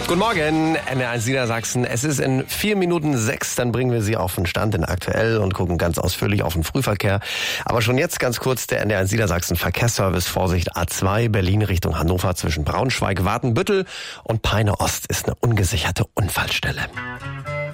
Guten Morgen, NDR1 Niedersachsen. Es ist in 4 Minuten 6, dann bringen wir Sie auf den Stand in Aktuell und gucken ganz ausführlich auf den Frühverkehr. Aber schon jetzt ganz kurz der NDR1 Niedersachsen Verkehrsservice. Vorsicht A2 Berlin Richtung Hannover zwischen Braunschweig, Watenbüttel und Peine Ost ist eine ungesicherte Unfallstelle.